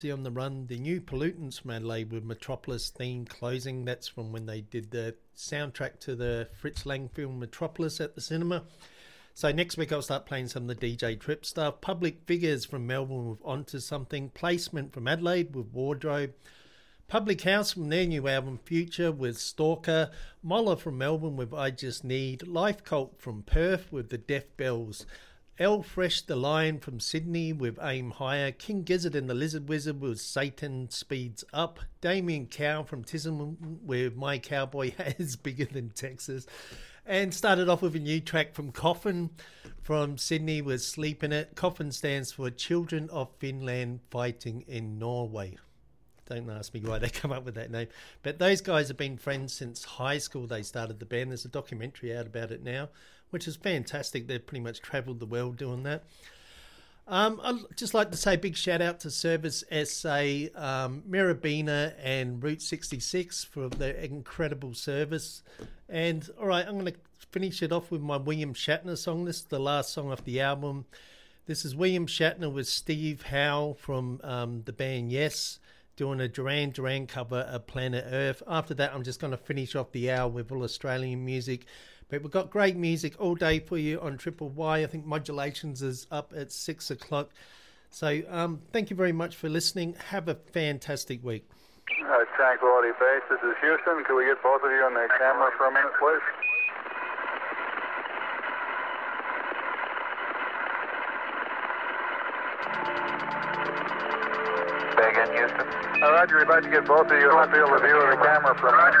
on the Run, the new Pollutants from Adelaide with Metropolis theme closing. That's from when they did the soundtrack to the Fritz Lang film Metropolis at the cinema. So next week I'll start playing some of the DJ Trip stuff. Public Figures from Melbourne with Onto Something. Placement from Adelaide with Wardrobe. Public House from their new album Future with Stalker. Moller from Melbourne with I Just Need. Life Cult from Perth with the Deaf Bells. El Fresh the Lion from Sydney with Aim Higher. King Gizzard and the Lizard Wizard with Satan Speeds Up. Damien Cow from Tism with My Cowboy Hat is Bigger Than Texas. And started off with a new track from Coffin from Sydney with Sleep in It. Coffin stands for Children of Finland Fighting in Norway. Don't ask me why they come up with that name. But those guys have been friends since high school. They started the band. There's a documentary out about it now, which is fantastic. They've pretty much travelled the world doing that. I'd just like to say a big shout out to Service SA, Mirabina and Route 66 for their incredible service. And all right, I'm going to finish it off with my William Shatner song. This is the last song off the album. This is William Shatner with Steve Howe from the band Yes, doing a Duran Duran cover of Planet Earth. After that, I'm just going to finish off the hour with all Australian music. But we've got great music all day for you on Triple Y. I think Modulations is up at 6 o'clock. So thank you very much for listening. Have a fantastic week. Tranquility Base, this is Houston. Can we get both of you on the camera for a minute, please? Say again, Houston. Roger, we'd like to get both of you on the field of view of the camera for a minute.